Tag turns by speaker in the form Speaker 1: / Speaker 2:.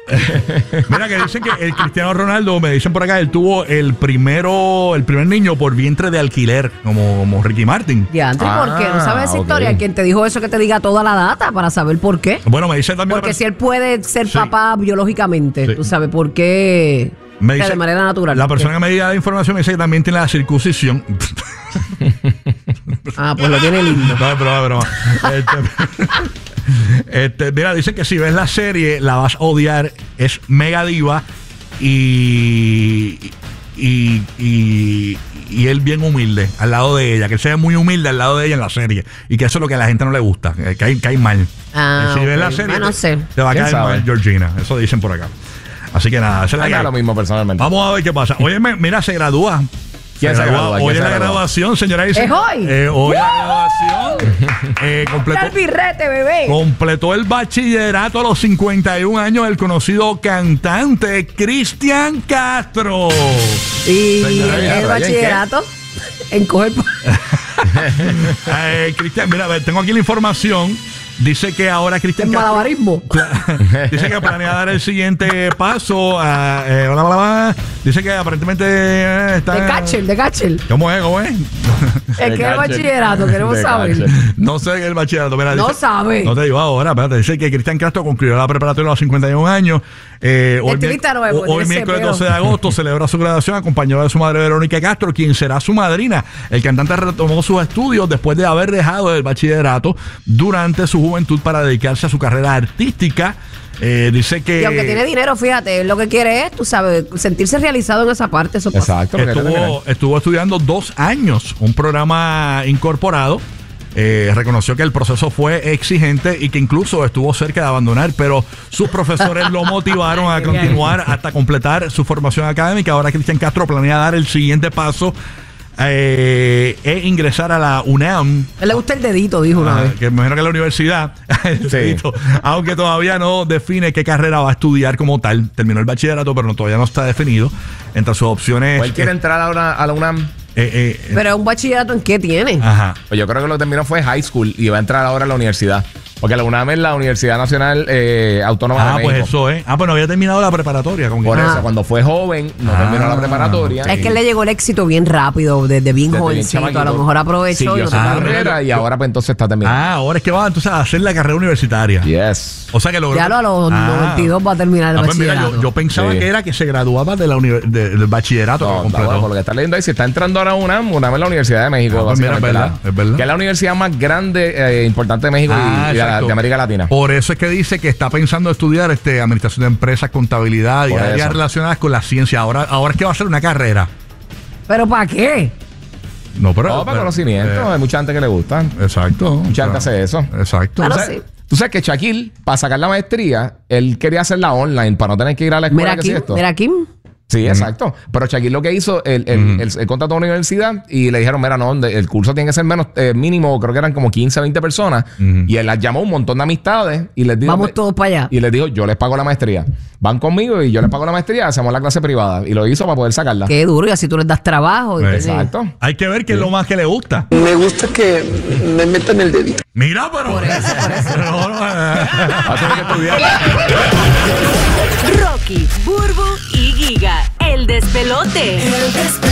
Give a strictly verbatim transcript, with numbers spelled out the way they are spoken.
Speaker 1: Mira que dicen que el Cristiano Ronaldo, me dicen por acá, él tuvo el primero, el primer niño por vientre de alquiler, como, como Ricky Martin.
Speaker 2: Diantre,
Speaker 3: Ah,
Speaker 2: ¿por qué? ¿No sabes esa
Speaker 3: ok.
Speaker 2: historia? ¿Quién te dijo eso que te diga toda la data para saber por qué?
Speaker 1: Bueno, me dicen también...
Speaker 2: Porque
Speaker 1: la
Speaker 2: si él puede ser
Speaker 1: Sí.
Speaker 2: papá biológicamente,
Speaker 1: Sí.
Speaker 2: tú sabes por qué.
Speaker 1: me
Speaker 2: O sea,
Speaker 1: dice-
Speaker 2: de manera natural.
Speaker 1: La persona que me diga la información me dice que también tiene la circuncisión.
Speaker 2: Ah, pues lo tiene lindo.
Speaker 1: No, es broma, es broma. Este, este, mira, dice que si ves la serie la vas a odiar. Es mega diva y, y, y, y él bien humilde al lado de ella. Que él sea muy humilde al lado de ella en la serie. Y que eso es lo que a la gente no le gusta. Que cae, cae mal.
Speaker 2: Ah,
Speaker 1: si ves la
Speaker 2: ok.
Speaker 1: serie,
Speaker 2: Ah, no
Speaker 1: te,
Speaker 2: sé.
Speaker 1: te va a
Speaker 3: ¿Quién
Speaker 1: caer
Speaker 3: sabe?
Speaker 1: mal Georgina. Eso dicen por acá. Así que nada, esa es la
Speaker 3: Ay,
Speaker 1: que
Speaker 3: da
Speaker 1: hay.
Speaker 3: lo mismo personalmente.
Speaker 1: Vamos a ver qué pasa. Oye, me- mira, se gradúa.
Speaker 3: ¿Quién se gradúa?
Speaker 1: Hoy
Speaker 3: ¿Quién
Speaker 1: es
Speaker 3: se
Speaker 1: la
Speaker 3: gradúa?
Speaker 1: graduación, señora.
Speaker 2: ¿Es hoy?
Speaker 1: Eh, hoy la graduación. Eh, completó,
Speaker 2: ¡El birrete, bebé!
Speaker 1: completó el bachillerato a los cincuenta y un años el conocido cantante Cristian Castro.
Speaker 2: Y
Speaker 1: Señora,
Speaker 2: el,
Speaker 3: ¿pero
Speaker 2: el
Speaker 3: ahí en qué?
Speaker 2: bachillerato en coger.
Speaker 1: Eh, Cristian, mira, a ver, tengo aquí la información. Dice que ahora Cristian
Speaker 2: En
Speaker 1: Castro
Speaker 2: malabarismo.
Speaker 1: dice que planea dar el siguiente paso. A, eh, bla, bla, bla. Dice que aparentemente eh, está.
Speaker 2: De Cachel, de Cachel.
Speaker 1: ¿Cómo es? ¿Cómo es?
Speaker 2: Es que el
Speaker 3: Cachel.
Speaker 2: bachillerato, queremos
Speaker 3: De
Speaker 2: saber.
Speaker 3: Cachel.
Speaker 1: No sé qué es el bachillerato. Mira,
Speaker 2: No
Speaker 1: dice-
Speaker 2: sabe.
Speaker 1: No te digo ahora, espérate. Dice que Cristian Castro concluyó la preparatoria a los cincuenta y un años. Eh, hoy
Speaker 2: Estilista
Speaker 1: mier-
Speaker 2: nuevo,
Speaker 1: hoy
Speaker 2: tiene ese
Speaker 1: miércoles
Speaker 2: pelo.
Speaker 1: doce de agosto celebra su graduación acompañado de su madre Verónica Castro, quien será su madrina. El cantante retomó sus estudios después de haber dejado el bachillerato durante su juventud para dedicarse a su carrera artística. Eh, dice que
Speaker 2: Y aunque tiene dinero, fíjate, él lo que quiere es, tú sabes, sentirse realizado en esa parte. Eso pasa.
Speaker 3: Exacto. porque tiene
Speaker 1: estuvo, estuvo estudiando dos años un programa incorporado. Eh, reconoció que el proceso fue exigente y que incluso estuvo cerca de abandonar, pero sus profesores lo motivaron a continuar hasta completar su formación académica. Ahora Cristian Castro planea dar el siguiente paso eh, e ingresar a la UNAM.
Speaker 2: A él le gusta el dedito, dijo una
Speaker 1: Ah,
Speaker 2: vez.
Speaker 1: que me imagino que la universidad,
Speaker 3: Sí.
Speaker 1: aunque todavía no define qué carrera va a estudiar como tal. Terminó el bachillerato, pero no, todavía no está definido. Entre sus opciones.
Speaker 3: ¿O él quiere entrar ahora a la UNAM?
Speaker 1: eh, eh, eh,
Speaker 2: Pero un bachillerato, ¿en qué tiene?
Speaker 1: ajá.
Speaker 3: Pues yo creo que lo que terminó fue high school y va a entrar ahora a la universidad. Porque la UNAM es la Universidad Nacional eh, Autónoma
Speaker 1: Ah,
Speaker 3: de
Speaker 1: pues
Speaker 3: México.
Speaker 1: eso, ¿eh? Ah, pues no había terminado la preparatoria. Con
Speaker 3: Por
Speaker 2: Ah.
Speaker 3: eso, cuando fue joven, no
Speaker 1: Ah.
Speaker 3: terminó la preparatoria.
Speaker 2: Es que le llegó el éxito bien rápido, desde bien
Speaker 3: Desde bien
Speaker 2: jovencito. A lo
Speaker 3: chamaquito.
Speaker 2: mejor aprovechó. y
Speaker 3: Siguió
Speaker 2: no
Speaker 3: su
Speaker 1: Ah,
Speaker 2: tuvo-
Speaker 1: mira,
Speaker 3: carrera
Speaker 1: yo-
Speaker 3: y ahora pues entonces está terminando.
Speaker 1: Ah, ahora es que va entonces a hacer la carrera universitaria.
Speaker 3: Yes.
Speaker 1: O sea que logró.
Speaker 2: Ya lo a los
Speaker 1: Ah.
Speaker 2: noventa y dos va a terminar el
Speaker 1: Ah, pues mira,
Speaker 2: bachillerato.
Speaker 1: yo, yo pensaba
Speaker 3: Sí.
Speaker 1: que era que se graduaba de la univer- de- del bachillerato. que
Speaker 3: No,
Speaker 1: completó.
Speaker 3: no, por lo que está leyendo ahí, si está entrando ahora a UNAM, UNAM es la Universidad de México.
Speaker 1: Ah, pues mira,
Speaker 3: básicamente,
Speaker 1: es verdad,
Speaker 3: la-
Speaker 1: es verdad.
Speaker 3: Que es la universidad más grande e importante de México y-
Speaker 1: Ah,
Speaker 3: y, de, la-
Speaker 1: exacto.
Speaker 3: de América Latina.
Speaker 1: Por eso es que dice que está pensando estudiar este administración de empresas, contabilidad y
Speaker 3: Por
Speaker 1: áreas
Speaker 3: eso.
Speaker 1: relacionadas con la ciencia. Ahora, ahora es que va a hacer una carrera.
Speaker 2: ¿Pero para qué?
Speaker 1: No, pero.
Speaker 3: No, para
Speaker 1: pero-
Speaker 3: conocimiento.
Speaker 1: eh,
Speaker 3: Hay mucha gente que le gusta.
Speaker 1: exacto.
Speaker 3: Mucha gente hace eso.
Speaker 1: Exacto.
Speaker 2: Bueno,
Speaker 3: Tú sabes-
Speaker 2: sí.
Speaker 3: Tú sabes que Shaquille, para sacar la maestría, él quería hacerla online para no tener que ir a la escuela.
Speaker 2: Mira
Speaker 3: que sí
Speaker 2: Kim,
Speaker 3: esto.
Speaker 2: mira Kim.
Speaker 3: Sí, exacto. Pero Shaquille lo que hizo, él, él, él- él contrató a una universidad y le dijeron, mira, no, de- el curso tiene que ser menos, eh, mínimo, creo que eran como quince, veinte personas. Y él las llamó a un montón de amistades y les dijo...
Speaker 2: Vamos todos para allá.
Speaker 3: Y les dijo, yo les pago la maestría. Van conmigo y yo les pago la maestría, hacemos la clase privada. Y lo hizo para poder sacarla.
Speaker 2: Qué duro, y así tú les das trabajo. y tienes-
Speaker 3: Exacto.
Speaker 1: Hay que ver qué es lo más que le gusta.
Speaker 4: Me gusta que me metan el dedito.
Speaker 1: Mira, pero.
Speaker 2: Por eso, por eso.
Speaker 1: No, no, eh.
Speaker 3: Va a tener que estudiar.
Speaker 5: Rocky, Burbu y Giga, el despelote.
Speaker 6: El despelote.